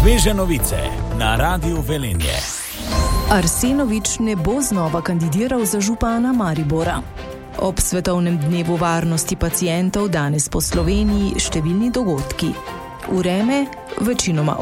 Sveže novice na Radiu Velenje. Arsenovič ne bo znova kandidiral za župana Maribora. Ob svetovnem dnevu varnosti pacientov danes po Sloveniji številni dogodki. Vreme večinoma